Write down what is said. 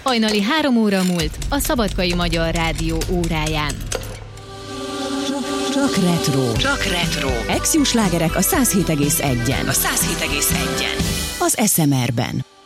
Hajnali 3 óra múlt a Szabadkai Magyar Rádió óráján. Csak retro. Csak retro. Ex-Jó slágerek a 107,1-en. Az SMR-ben.